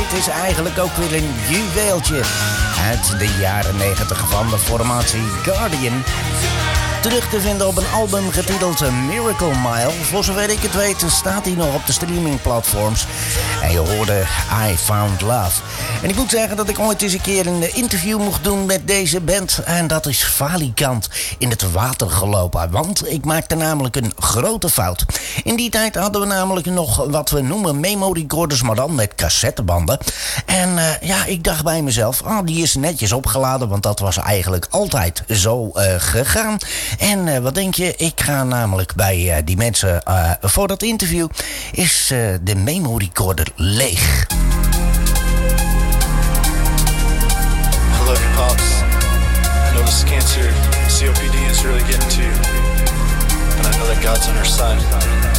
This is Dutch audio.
dit is eigenlijk ook weer een juweeltje uit de jaren 90 van de formatie Guardian. Terug te vinden op een album getiteld Miracle Mile. Voor zover ik het weet staat hij nog op de streamingplatforms. En je hoorde I Found Love. En ik moet zeggen dat ik ooit eens een keer een interview mocht doen met deze band. En dat is falikant in het water gelopen. Want ik maakte namelijk een grote fout. In die tijd hadden we namelijk nog wat we noemen memo-recorders, maar dan met cassettebanden. En ik dacht bij mezelf, die is netjes opgeladen. Want dat was eigenlijk altijd zo gegaan. En wat denk je? Ik ga namelijk bij die mensen voor dat interview is de memo-recorder leeg. I love you, Pops. I know this cancer, COPD is really getting to you. But I know that God's on our side.